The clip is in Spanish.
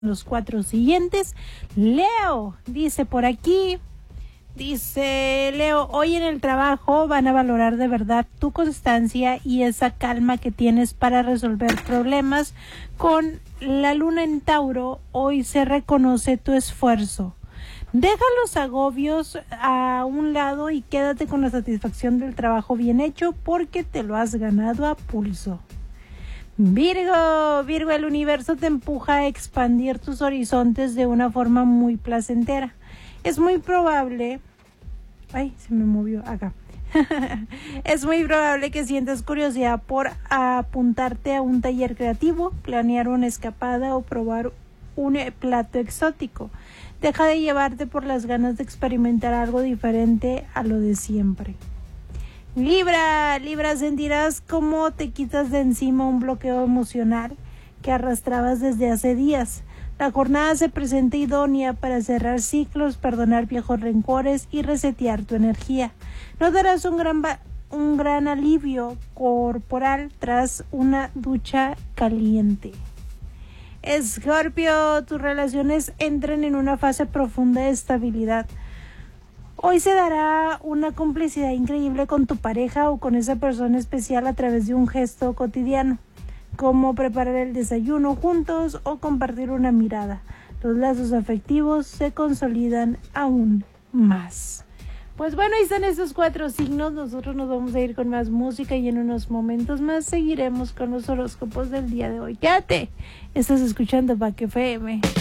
los 4 siguientes. Leo dice por aquí, dice Leo, hoy en el trabajo van a valorar de verdad tu constancia y esa calma que tienes para resolver problemas. Con la luna en Tauro, hoy se reconoce tu esfuerzo. Deja los agobios a un lado y quédate con la satisfacción del trabajo bien hecho porque te lo has ganado a pulso. Virgo, el universo te empuja a expandir tus horizontes de una forma muy placentera. Es muy probable... Ay, se me movió acá. Es muy probable que sientas curiosidad por apuntarte a un taller creativo, planear una escapada o probar un plato exótico. Deja de llevarte por las ganas de experimentar algo diferente a lo de siempre. Libra, sentirás cómo te quitas de encima un bloqueo emocional que arrastrabas desde hace días. La jornada se presenta idónea para cerrar ciclos, perdonar viejos rencores y resetear tu energía. Notarás un gran alivio corporal tras una ducha caliente. Escorpio, tus relaciones entran en una fase profunda de estabilidad. Hoy se dará una complicidad increíble con tu pareja o con esa persona especial a través de un gesto cotidiano, como preparar el desayuno juntos o compartir una mirada. Los lazos afectivos se consolidan aún más. Pues bueno, ahí están estos 4 signos. Nosotros nos vamos a ir con más música y en unos momentos más seguiremos con los horóscopos del día de hoy. Quédate, estás escuchando Back FM.